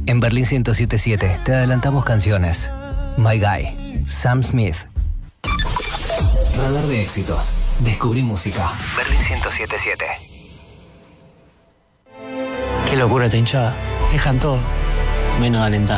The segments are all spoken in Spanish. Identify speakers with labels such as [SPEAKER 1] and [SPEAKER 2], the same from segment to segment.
[SPEAKER 1] En Berlín 107.7 te adelantamos canciones. My Guy, Sam Smith. Radar de éxitos. Descubrí música. Berlín 107.7.
[SPEAKER 2] Qué locura esta hinchada. Dejan todo, menos alentar.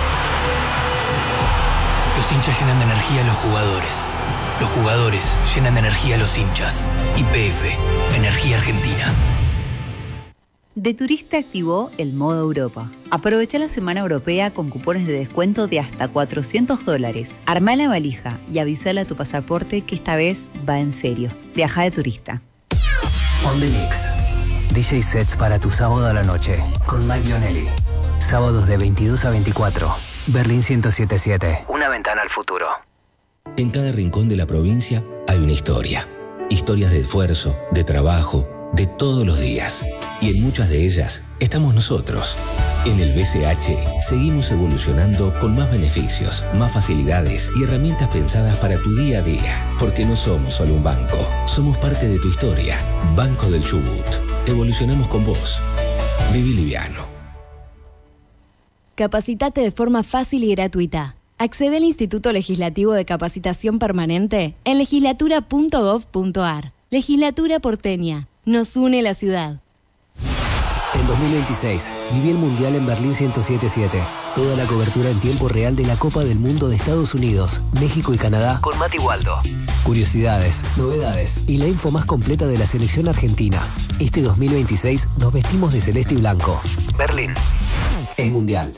[SPEAKER 3] Los hinchas llenan de energía a los jugadores. Los jugadores llenan de energía a los hinchas. YPF, Energía Argentina.
[SPEAKER 4] De Turista activó el modo Europa. Aprovecha la semana europea con cupones de descuento de hasta $400. Armá la valija y avísale a tu pasaporte que esta vez va en serio. Viaja de Turista.
[SPEAKER 1] On the Mix. DJ sets para tu sábado a la noche con Mike Lionelli. Sábados de 22 a 24. Berlín 107.7. Una ventana al futuro.
[SPEAKER 5] En cada rincón de la provincia hay una historia. Historias de esfuerzo, de trabajo, de todos los días. Y en muchas de ellas estamos nosotros. En el BCH seguimos evolucionando con más beneficios, más facilidades y herramientas pensadas para tu día a día. Porque no somos solo un banco, somos parte de tu historia. Banco del Chubut. Evolucionamos con vos. Viví liviano.
[SPEAKER 6] Capacitate de forma fácil y gratuita. Accede al Instituto Legislativo de Capacitación Permanente en legislatura.gov.ar. Legislatura porteña. Nos une la ciudad.
[SPEAKER 1] En 2026, viví el Mundial en Berlín 107.7. Toda la cobertura en tiempo real de la Copa del Mundo de Estados Unidos, México y Canadá con Mati Waldo. Curiosidades, novedades y la info más completa de la selección argentina. Este 2026 nos vestimos de celeste y blanco. Berlín es Mundial.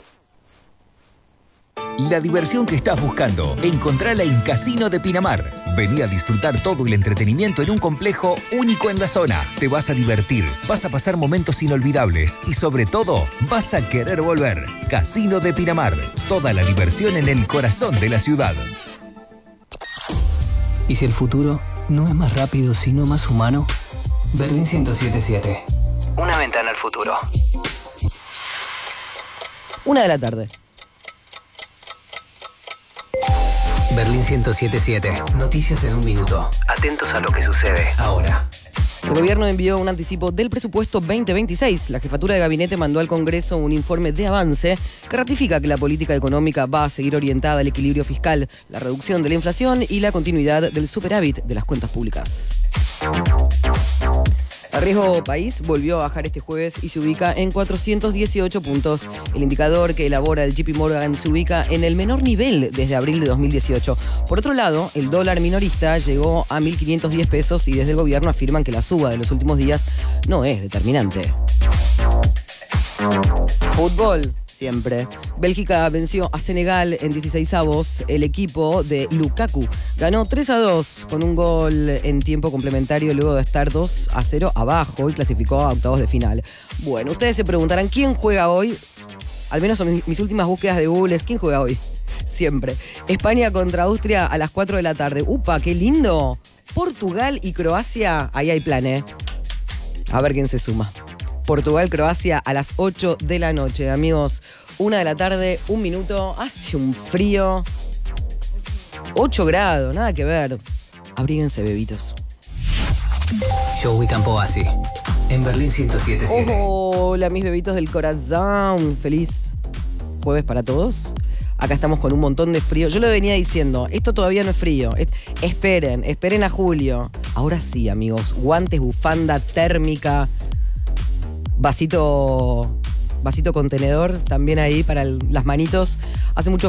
[SPEAKER 7] La diversión que estás buscando, encontrala en Casino de Pinamar. Vení a disfrutar todo el entretenimiento en un complejo único en la zona. Te vas a divertir, vas a pasar momentos inolvidables y sobre todo, vas a querer volver. Casino de Pinamar. Toda la diversión en el corazón de la ciudad.
[SPEAKER 1] ¿Y si el futuro no es más rápido sino más humano? Berlín 107.7. Una ventana al futuro.
[SPEAKER 8] 1 de la tarde.
[SPEAKER 1] Berlín 107.7. Noticias en un minuto. Atentos a lo que sucede ahora.
[SPEAKER 8] El gobierno envió un anticipo del presupuesto 2026. La jefatura de gabinete mandó al Congreso un informe de avance que ratifica que la política económica va a seguir orientada al equilibrio fiscal, la reducción de la inflación y la continuidad del superávit de las cuentas públicas. El riesgo país volvió a bajar este jueves y se ubica en 418 puntos. El indicador que elabora el JP Morgan se ubica en el menor nivel desde abril de 2018. Por otro lado, el dólar minorista llegó a 1.510 pesos y desde el gobierno afirman que la suba de los últimos días no es determinante. Fútbol. Siempre. Bélgica venció a Senegal en 16avos. El equipo de Lukaku ganó 3-2 con un gol en tiempo complementario luego de estar 2-0 abajo y clasificó a octavos de final. Bueno, ustedes se preguntarán ¿quién juega hoy? Al menos son mis últimas búsquedas de Google es ¿quién juega hoy? Siempre. España contra Austria a las 4 de la tarde. ¡Upa, qué lindo! Portugal y Croacia, ahí hay plan, ¿eh? A ver quién se suma. Portugal-Croacia a las 8 de la noche. Amigos, 1 de la tarde, 1 minuto. Hace un frío. 8 grados, nada que ver. Abríguense, bebitos.
[SPEAKER 1] Joey Campoasi. En Berlín 107.7.
[SPEAKER 8] Hola, mis bebitos del corazón. Feliz jueves para todos. Acá estamos con un montón de frío. Yo lo venía diciendo, esto todavía no es frío. Esperen a julio. Ahora sí, amigos. Guantes, bufanda térmica. Vasito contenedor también ahí para las manitos. Hace mucho